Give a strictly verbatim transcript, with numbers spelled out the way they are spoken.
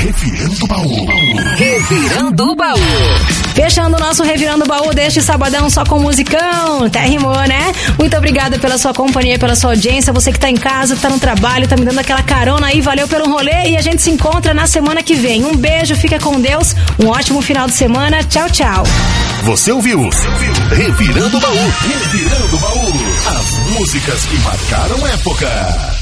Revirando o Baú. Revirando o Baú. Fechando o nosso Revirando o Baú deste sabadão só com musicão. Até rimou, né? Muito obrigada pela sua companhia, pela sua audiência. Você que tá em casa, tá no trabalho, tá me dando aquela carona aí. Valeu pelo rolê e a gente se encontra na semana que vem. Um beijo, fica com Deus. Um ótimo final de semana. Tchau, tchau. Você ouviu? Você ouviu? Revirando o Baú. Revirando o Baú. As músicas que marcaram época.